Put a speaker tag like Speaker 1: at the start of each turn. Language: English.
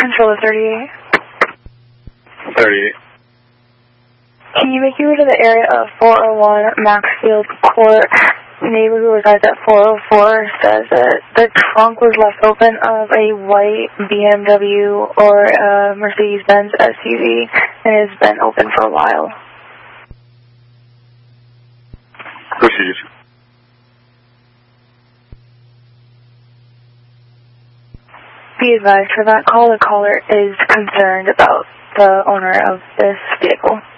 Speaker 1: Controller 38.
Speaker 2: 38.
Speaker 1: Can you make your way to the area of 401 Maxfield Court? The neighbor who resides at 404 says that the trunk was left open of a white BMW or a Mercedes-Benz SUV and has been open for a while.
Speaker 2: Proceed.
Speaker 1: Be advised, for that call, the caller is concerned about the owner of this vehicle.